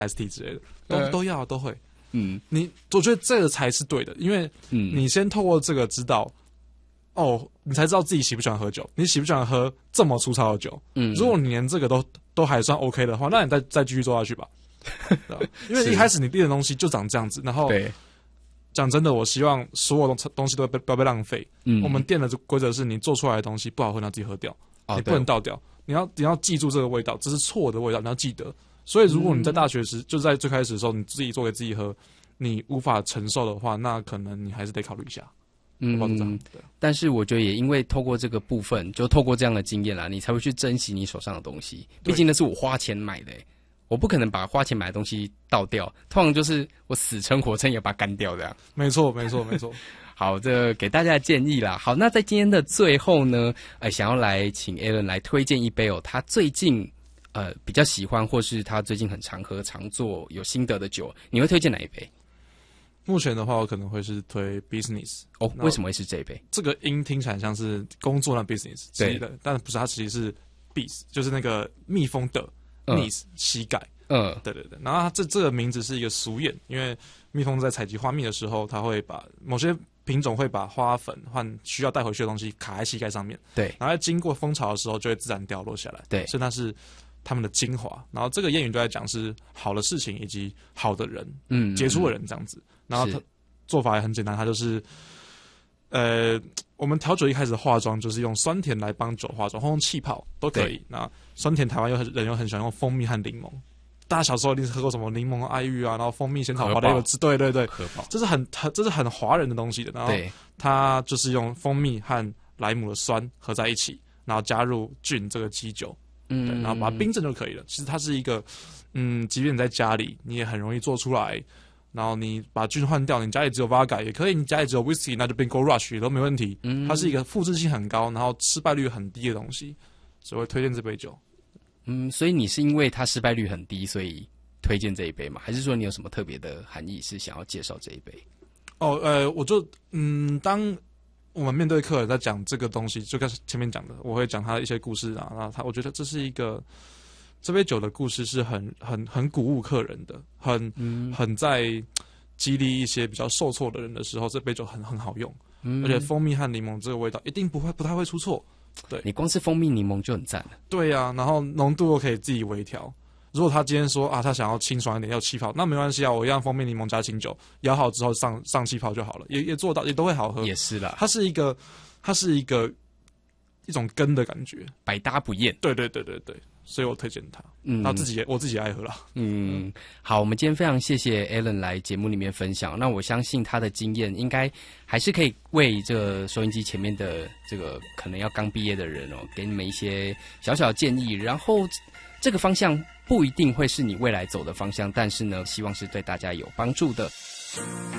ST 之类的，都要都会。我觉得这个才是对的，因为你先透过这个知道，你才知道自己喜不喜欢喝酒，你喜不喜欢喝这么粗糙的酒。如果你连这个都还算 OK 的话，那你再继续做下去吧。因为一开始你练的东西就长这样子，然后讲真的，我希望所有东西都不要被浪费。我们店的规则是你做出来的东西不好喝，你要自己喝掉，你不能倒掉。你要记住这个味道，这是错的味道，你要记得。所以如果你在大学时，就在最开始的时候，你自己做给自己喝，你无法承受的话，那可能你还是得考虑一下。 但是我觉得也因为透过这个部分，就透过这样的经验啦，你才会去珍惜你手上的东西。毕竟那是我花钱买的，我不可能把花钱买的东西倒掉，通常就是我死撑活撑也把它干掉这样。 没错。 好，这给大家的建议啦。好，那在今天的最后呢，想要来请 Alan 来推荐一杯他最近比较喜欢，或是他最近很常喝、常做、有心得的酒，你会推荐哪一杯？ 目前的话，我可能会是推 business。 为什么会是这一杯？这个音听起来像是工作的 business 之类的，但不是，它其实是 bees， 就是那个蜜蜂的 knees 膝盖。对。然后它这个名字是一个俗谚，因为蜜蜂在采集花蜜的时候，它会把某些品种会把花粉和需要带回去的东西卡在膝盖上面。对。然后在经过蜂巢的时候，就会自然掉落下来。对。所以它是他们的精华。然后这个谚语就在讲是好的事情以及好的人，杰出的人这样子。然后它做法也很简单，它就是，我们调酒一开始化妆就是用酸甜来帮酒化妆，或用气泡都可以。那酸甜台湾人又很喜欢用蜂蜜和柠檬，大家小时候一定是喝过什么柠檬爱玉啊，然后蜂蜜仙草花的对，这是很华人的东西的。然后它就是用蜂蜜和莱姆的酸合在一起，然后加入菌这个基酒，然后把它冰镇就可以了。其实它是一个，即便你在家里，你也很容易做出来。然后你把菌换掉，你家里只有 Vodka 也可以，你家里只有 Whisky 那就变 Gold Rush 也都没问题。它是一个复制性很高，然后失败率很低的东西，所以我会推荐这杯酒。 所以你是因为它失败率很低，所以推荐这一杯吗？还是说你有什么特别的含义是想要介绍这一杯？ 我就当我们面对客人在讲这个东西，就跟前面讲的，我会讲他的一些故事啊，然后我觉得这是一个。这杯酒的故事是很鼓舞客人的，很在激励一些比较受挫的人的时候，这杯酒很好用，而且蜂蜜和柠檬这个味道一定不太会出错。对， 你光是蜂蜜柠檬就很赞了。 对啊，然后浓度又可以自己微调。如果他今天说他想要清爽一点，要气泡，那没关系啊，我一样蜂蜜柠檬加清酒，摇好之后上气泡就好了，也做到，也都会好喝。 也是啦， 它是一种根的感觉， 百搭不厌。 对。所以我推荐它，然后我自己也爱喝啦。 好，我们今天非常谢谢 Alan 来节目里面分享。那我相信他的经验应该还是可以为这个收音机前面的这个可能要刚毕业的人给你们一些小小的建议。然后这个方向不一定会是你未来走的方向，但是呢，希望是对大家有帮助的。